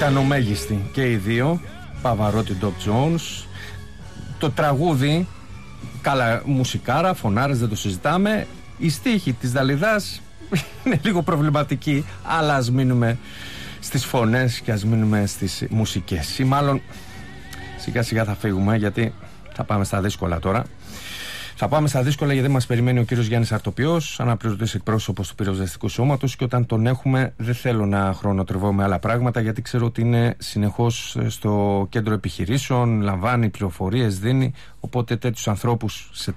τιτανομέγιστοι και οι δύο, Παβαρότη, Ντοπ Τζόουνς. Το τραγούδι, καλά μουσικάρα, φωνάρες, δεν το συζητάμε. Η στίχη της Δαλιδάς είναι λίγο προβληματική, αλλά ας μείνουμε στις φωνές και ας μείνουμε στις μουσικές. Ή μάλλον σιγά σιγά θα φύγουμε, γιατί θα πάμε στα δύσκολα τώρα. Θα πάμε στα δύσκολα, γιατί μας περιμένει ο κύριος Γιάννης Αρτοπιός, αναπληρωτής εκπρόσωπος του Πυροσβεστικού Σώματος, και όταν τον έχουμε δεν θέλω να χρονοτριβώ με άλλα πράγματα, γιατί ξέρω ότι είναι συνεχώς στο κέντρο επιχειρήσεων, λαμβάνει πληροφορίες, δίνει, οπότε τέτοιους ανθρώπους σε